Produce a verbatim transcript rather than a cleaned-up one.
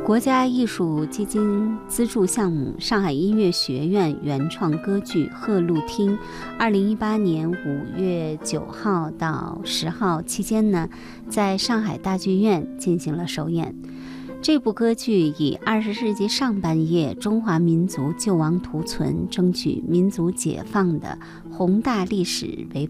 国家艺术基金资助项目上海音乐学院原创歌剧《鹤鹿汀》，二零一八年五月九号到十号期间呢，在上海大剧院进行了首演。这部歌剧以二十世纪上半叶中华民族救亡图存、争取民族解放的宏大历史为